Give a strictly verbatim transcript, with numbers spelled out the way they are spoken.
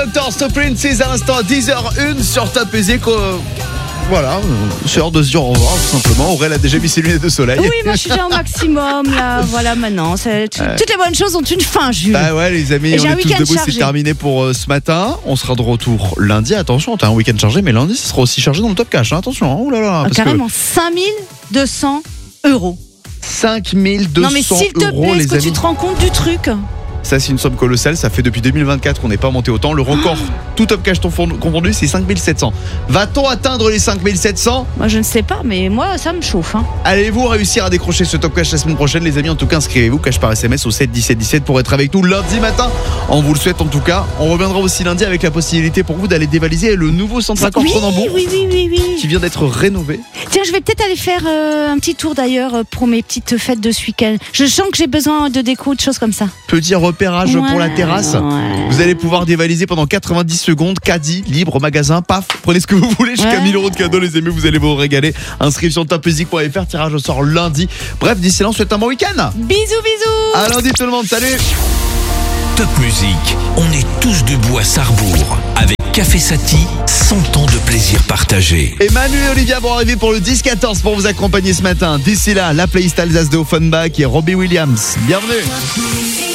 Doctor So Princess à l'instant à dix heures une sur Top Music. Euh, voilà, c'est l'heure de se dire au revoir tout simplement. Aurèle a déjà mis ses lunettes de soleil. Oui, moi je suis déjà au maximum là. Voilà, maintenant. C'est, t- Euh. Toutes les bonnes choses ont une fin, Jules. Bah ouais les amis, Et on j'ai un est tous week-end debout, c'est chargé. terminé pour euh, ce matin. On sera de retour lundi. Attention, t'as un week-end chargé, mais lundi ce sera aussi chargé dans le Top Cash. Hein. Attention, hein. Oh là là, Ah, parce carrément, cinq mille deux cents euros. que cinq mille deux cents Non mais s'il te euros plaît, les est-ce que amis. tu te rends compte du truc? Ça c'est une somme colossale, ça fait depuis deux mille vingt-quatre qu'on n'est pas monté autant. Le record, tout Top Cash confondu, c'est cinq mille sept cents. Va-t-on atteindre les cinq mille sept cents? Moi je ne sais pas, mais moi ça me chauffe. Hein. Allez-vous réussir à décrocher ce Top Cash la semaine prochaine les amis? En tout cas inscrivez-vous, cash par S M S au sept dix-sept dix-sept pour être avec nous lundi matin. On vous le souhaite en tout cas. On reviendra aussi lundi avec la possibilité pour vous d'aller dévaliser le nouveau centre accord Oui, Cronenbourg oui, oui, oui, oui. qui vient d'être rénové. Tiens, je vais peut-être aller faire euh, un petit tour d'ailleurs euh, pour mes petites fêtes de ce week-end. Je sens que j'ai besoin de déco, de choses comme ça. Petit repérage Ouais, pour la terrasse. ouais. Vous allez pouvoir dévaliser pendant quatre-vingt-dix secondes. Caddie, libre, magasin, paf. Prenez ce que vous voulez jusqu'à Ouais. mille euros de cadeaux les amis. Vous allez vous régaler. Inscription top music point f r. Tirage au sort lundi. Bref, d'ici là, on souhaite un bon week-end. Bisous, bisous. À lundi tout le monde. Salut. Top Music, on est tous debout à Sarrebourg avec Café Sati, cent ans de plaisir partagé. Et Manu et Olivia vont arriver pour le dix quatorze pour vous accompagner ce matin. D'ici là, la playlist Alsace de Offenbach et Robbie Williams. Bienvenue.